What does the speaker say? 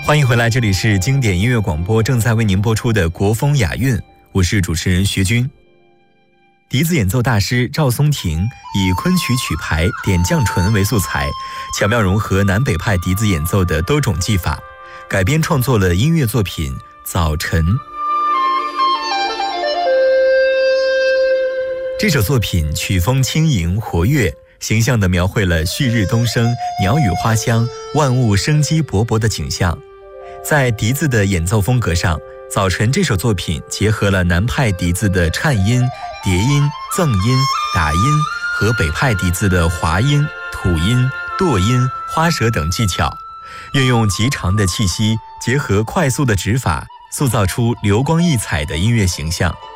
欢迎回来，这里是经典音乐广播，正在为您播出的国风雅韵，我是主持人学军。笛子演奏大师赵松庭以昆曲曲牌点绛唇为素材，巧妙融合南北派笛子演奏的多种技法，改编创作了音乐作品《早晨》。这首作品曲风轻盈活跃，形象地描绘了旭日东升、鸟语花香、万物生机勃勃的景象。在笛子的演奏风格上，《早晨》这首作品结合了南派笛子的颤音、叠音、赠音、打音和北派笛子的滑音、吐音、剁音、花舌等技巧，运用极长的气息，结合快速的指法，塑造出流光溢彩的音乐形象。